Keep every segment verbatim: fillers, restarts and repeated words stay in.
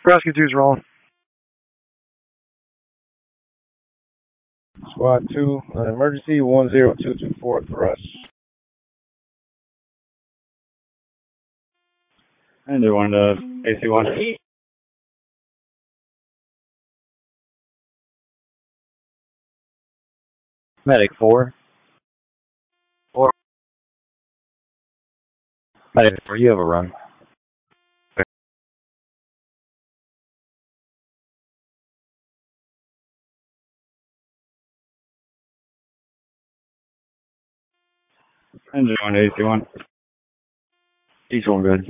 Rescue two's rolling. Squad two, uh, emergency one zero two two four thrust. And they wanted uh, A C one. Medic four. Four. Medic four, you have a run. Engine one, A C one. Each one good.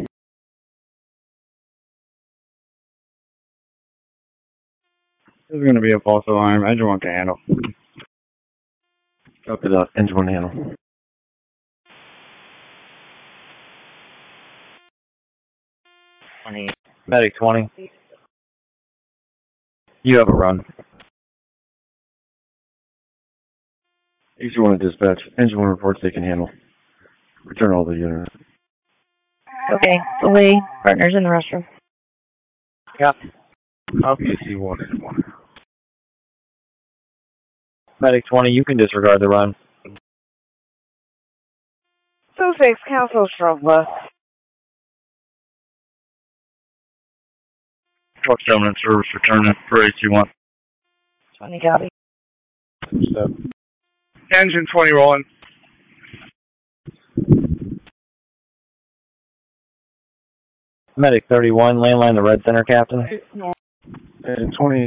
This is going to be a false alarm. Engine one can handle. Up it up. Engine one handle. twenty. Medic twenty. You have a run. Each one at dispatch. Engine one reports they can handle. Return all the units. Okay, Lee, partners in the restroom. Yep. Copy A C one. Medic twenty, you can disregard the run. So six, Council stroke left. Truck seven service returning for A C one. twenty copy. Step. Engine twenty rolling. Medic thirty-one, landline the red center, Captain. And twenty,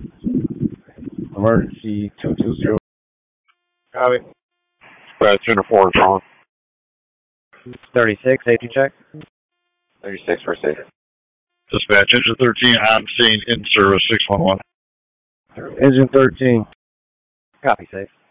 emergency two two zero. Copy. Squad center four is rolling. thirty-six, safety check. thirty-six for safe. Dispatch, engine thirteen, I'm seeing in service six one one. Engine thirteen. Copy, safe.